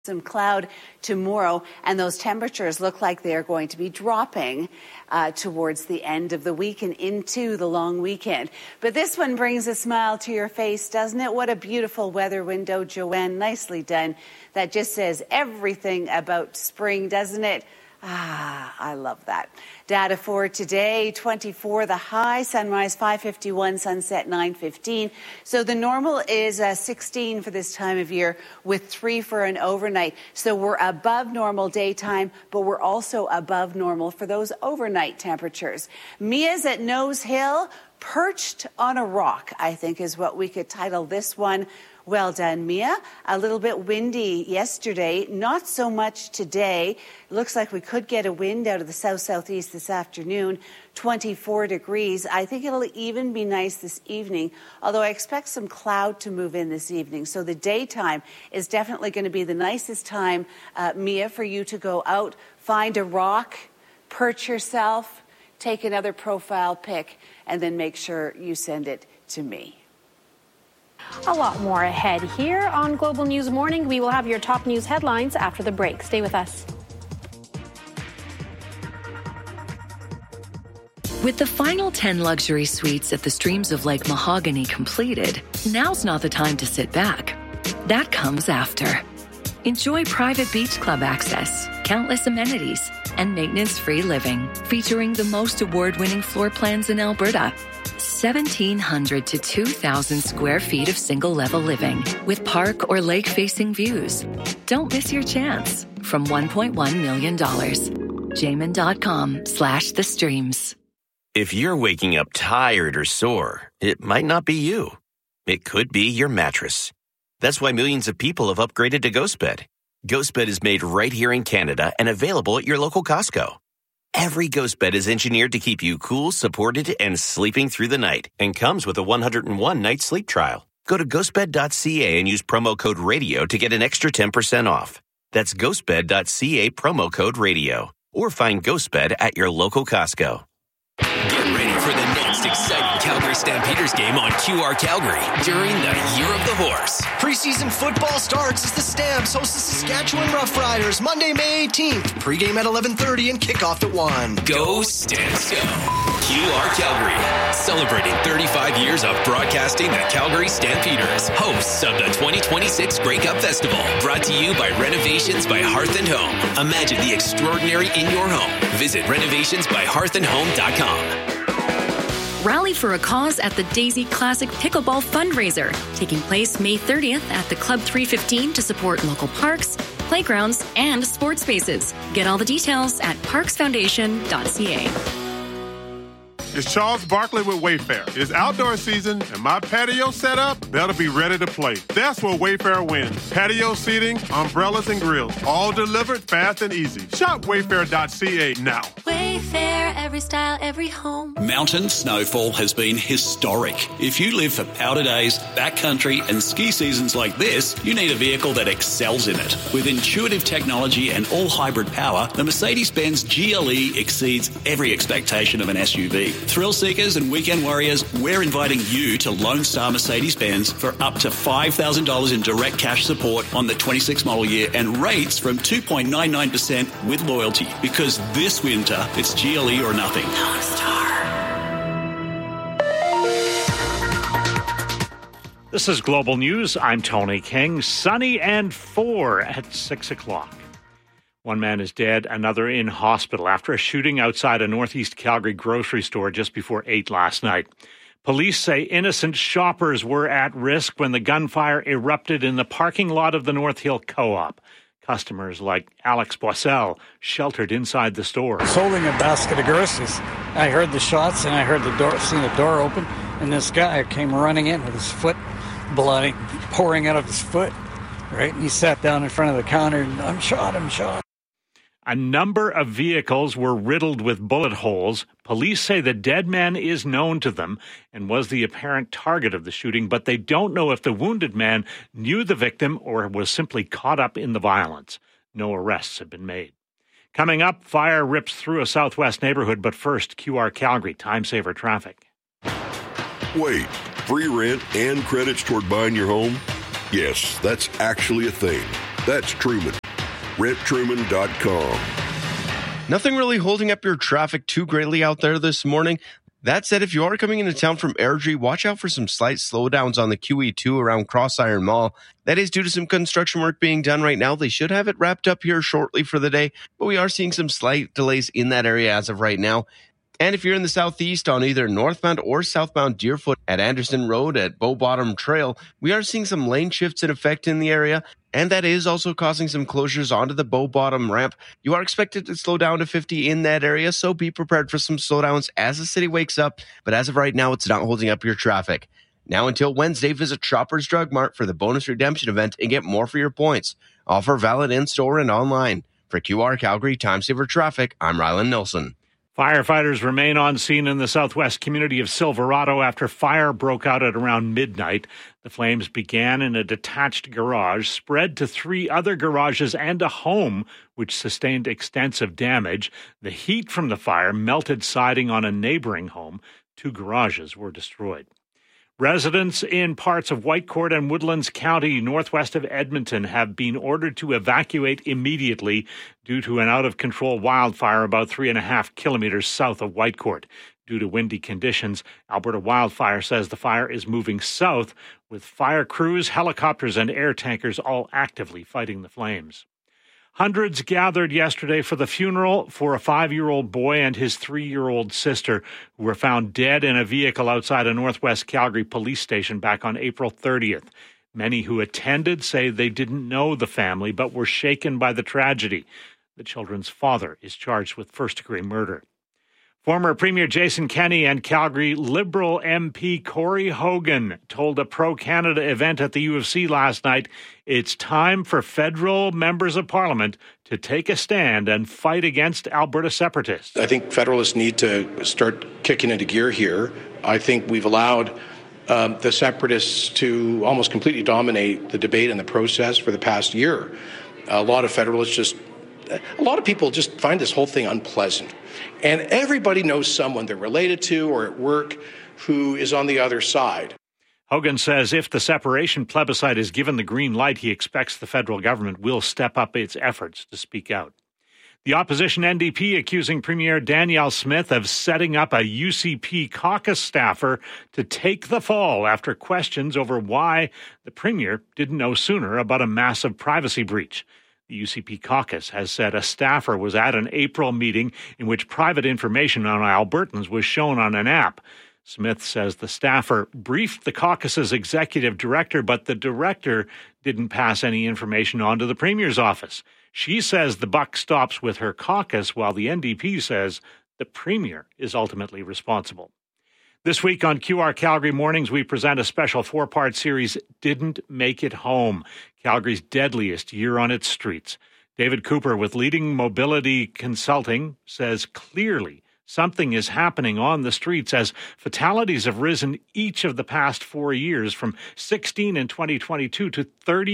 Some cloud tomorrow, and those temperatures look like they're going to be dropping towards the end of the week and into the long weekend. But this one brings a smile to your face, doesn't it? What a beautiful weather window, Joanne. Nicely done. That just says everything about spring, doesn't it? I love that. Data for today, 24 the high, sunrise 5:51, sunset 9:15. So the normal is 16 for this time of year with 3 for an overnight. So we're above normal daytime, but we're also above normal for those overnight temperatures. Mia's at Nose Hill, perched on a rock, I think is what we could title this one. Well done, Mia. A little bit windy yesterday, not so much today. It looks like we could get a wind out of the south-southeast this afternoon, 24 degrees. I think it'll even be nice this evening, although I expect some cloud to move in this evening. So the daytime is definitely going to be the nicest time, Mia, for you to go out, find a rock, perch yourself, take another profile pic, and then make sure you send it to me. A lot more ahead here on Global News Morning. We will have your top news headlines after the break. Stay with us. With the final 10 luxury suites at the Streams of Lake Mahogany completed, now's not the time to sit back. That comes after. Enjoy private beach club access, countless amenities, and maintenance-free living, featuring the most award-winning floor plans in Alberta. 1,700 to 2,000 square feet of single-level living with park or lake-facing views. Don't miss your chance from $1.1 million. Jamin.com/the streams. If you're waking up tired or sore, it might not be you. It could be your mattress. That's why millions of people have upgraded to GhostBed. GhostBed is made right here in Canada and available at your local Costco. Every GhostBed is engineered to keep you cool, supported, and sleeping through the night, and comes with a 101-night sleep trial. Go to ghostbed.ca and use promo code RADIO to get an extra 10% off. That's ghostbed.ca, promo code RADIO. Or find GhostBed at your local Costco. Get ready for the next exciting Calgary Stampeders game on QR Calgary during the Year of the Horse. Preseason football starts as the Stamps host the Saskatchewan Roughriders Monday, May 18th. Pre-game at 11:30 and kickoff at 1. Go Stamps go! QR Calgary, celebrating 35 years of broadcasting the Calgary Stampeders, hosts of the 2026 Grey Cup Festival. Brought to you by Renovations by Hearth and Home. Imagine the extraordinary in your home. Visit renovationsbyhearthandhome.com. Rally for a cause at the Daisy Classic Pickleball Fundraiser, taking place May 30th at the Club 315 to support local parks, playgrounds, and sports spaces. Get all the details at parksfoundation.ca. It's Charles Barkley with Wayfair. It's outdoor season, and my patio setup better be ready to play. That's where Wayfair wins. Patio seating, umbrellas, and grills, all delivered fast and easy. Shop wayfair.ca now. Wayfair, every style, every home. Mountain snowfall has been historic. If you live for powder days, backcountry, and ski seasons like this, you need a vehicle that excels in it. With intuitive technology and all-hybrid power, the Mercedes-Benz GLE exceeds every expectation of an SUV. Thrill seekers and weekend warriors, we're inviting you to Lone Star Mercedes-Benz for up to $5,000 in direct cash support on the 26 model year and rates from 2.99% with loyalty. Because this winter, it's GLE or nothing. Lone Star. This is Global News. I'm Tony King. Sunny and 4 at 6 o'clock. One man is dead, another in hospital after a shooting outside a northeast Calgary grocery store just before 8 last night. Police say innocent shoppers were at risk when the gunfire erupted in the parking lot of the North Hill Co-op. Customers like Alex Boissel sheltered inside the store. I was holding a basket of groceries. I heard the shots and I heard seen the door open, and this guy came running in with his foot bloody, pouring out of his foot. Right? He sat down in front of the counter and I'm shot. A number of vehicles were riddled with bullet holes. Police say the dead man is known to them and was the apparent target of the shooting, but they don't know if the wounded man knew the victim or was simply caught up in the violence. No arrests have been made. Coming up, fire rips through a southwest neighborhood, but first, QR Calgary Time Saver traffic. Wait, free rent and credits toward buying your home? Yes, that's actually a thing. That's Truman. RentTruman.com. Nothing really holding up your traffic too greatly out there this morning. That said, if you are coming into town from Airdrie, watch out for some slight slowdowns on the QE2 around Cross Iron Mall. That is due to some construction work being done right now. They should have it wrapped up here shortly for the day, but we are seeing some slight delays in that area as of right now. And if you're in the southeast on either northbound or southbound Deerfoot at Anderson Road at Bow Bottom Trail, we are seeing some lane shifts in effect in the area, and that is also causing some closures onto the Bow Bottom ramp. You are expected to slow down to 50 in that area, so be prepared for some slowdowns as the city wakes up, but as of right now, it's not holding up your traffic. Now until Wednesday, visit Shoppers Drug Mart for the bonus redemption event and get more for your points. Offer valid in-store and online. For QR Calgary Time Saver Traffic, I'm Ryland Nilsson. Firefighters remain on scene in the southwest community of Silverado after fire broke out at around midnight. The flames began in a detached garage, spread to 3 other garages and a home, which sustained extensive damage. The heat from the fire melted siding on a neighboring home. 2 garages were destroyed. Residents in parts of Whitecourt and Woodlands County, northwest of Edmonton, have been ordered to evacuate immediately due to an out-of-control wildfire about 3.5 kilometers south of Whitecourt. Due to windy conditions, Alberta Wildfire says the fire is moving south, with fire crews, helicopters, and air tankers all actively fighting the flames. Hundreds gathered yesterday for the funeral for a 5-year-old boy and his 3-year-old sister who were found dead in a vehicle outside a Northwest Calgary police station back on April 30th. Many who attended say they didn't know the family but were shaken by the tragedy. The children's father is charged with first-degree murder. Former Premier Jason Kenney and Calgary Liberal MP Corey Hogan told a pro-Canada event at the U of C last night, it's time for federal members of parliament to take a stand and fight against Alberta separatists. I think federalists need to start kicking into gear here. I think we've allowed the separatists to almost completely dominate the debate and the process for the past year. A lot of people just find this whole thing unpleasant. And everybody knows someone they're related to or at work who is on the other side. Hogan says if the separation plebiscite is given the green light, he expects the federal government will step up its efforts to speak out. The opposition NDP accusing Premier Danielle Smith of setting up a UCP caucus staffer to take the fall after questions over why the Premier didn't know sooner about a massive privacy breach. The UCP caucus has said a staffer was at an April meeting in which private information on Albertans was shown on an app. Smith says the staffer briefed the caucus's executive director, but the director didn't pass any information on to the Premier's office. She says the buck stops with her caucus, while the NDP says the Premier is ultimately responsible. This week on QR Calgary Mornings, we present a special 4-part series, Didn't Make It Home, Calgary's deadliest year on its streets. David Cooper with Leading Mobility Consulting says clearly something is happening on the streets as fatalities have risen each of the past 4 years, from 16 in 2022 to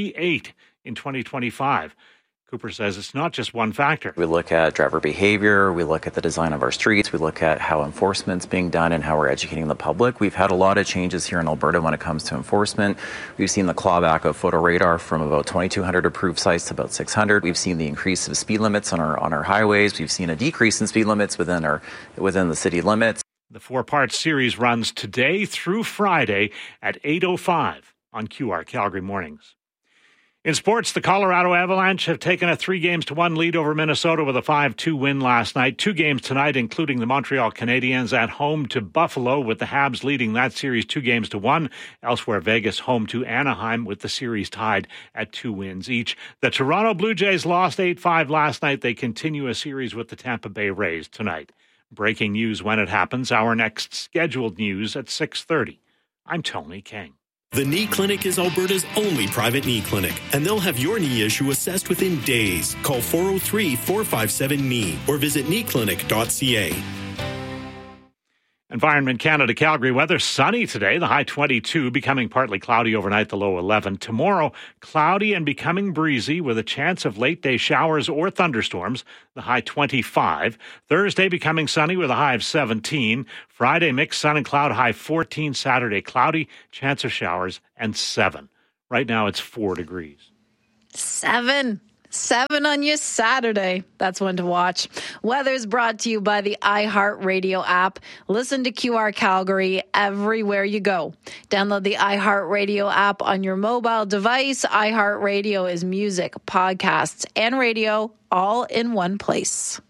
38 in 2025. Cooper says it's not just one factor. We look at driver behavior, we look at the design of our streets, we look at how enforcement's being done and how we're educating the public. We've had a lot of changes here in Alberta when it comes to enforcement. We've seen the clawback of photo radar from about 2,200 approved sites to about 600. We've seen the increase of speed limits on our highways. We've seen a decrease in speed limits within the city limits. The 4-part series runs today through Friday at 8:05 on QR Calgary Mornings. In sports, the Colorado Avalanche have taken a 3-1 lead over Minnesota with a 5-2 win last night. 2 games tonight, including the Montreal Canadiens at home to Buffalo, with the Habs leading that series 2-1. Elsewhere, Vegas home to Anaheim, with the series tied at 2 wins each. The Toronto Blue Jays lost 8-5 last night. They continue a series with the Tampa Bay Rays tonight. Breaking news when it happens. Our next scheduled news at 6:30. I'm Tony King. The Knee Clinic is Alberta's only private knee clinic, and they'll have your knee issue assessed within days. Call 403-457-KNEE or visit kneeclinic.ca. Environment Canada Calgary weather, sunny today, the high 22, becoming partly cloudy overnight, the low 11. Tomorrow, cloudy and becoming breezy with a chance of late-day showers or thunderstorms, the high 25. Thursday, becoming sunny with a high of 17. Friday, mixed sun and cloud, high 14. Saturday, cloudy, chance of showers, and 7. Right now, it's 4 degrees. 7 on your Saturday. That's one to watch. Weather's brought to you by the iHeartRadio app. Listen to QR Calgary everywhere you go. Download the iHeartRadio app on your mobile device. iHeartRadio is music, podcasts, and radio all in one place.